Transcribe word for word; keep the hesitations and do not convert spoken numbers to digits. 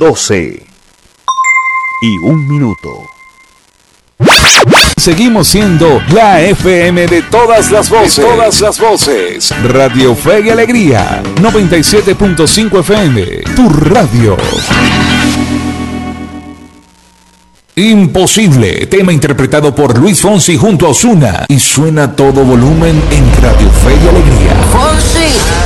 doce y un minuto. Seguimos siendo la F M de todas las voces. De todas las voces. Radio Fe y Alegría. noventa y siete punto cinco F M. Tu radio. Imposible. Tema interpretado por Luis Fonsi junto a Ozuna. Y suena a todo volumen en Radio Fe y Alegría. Fonsi.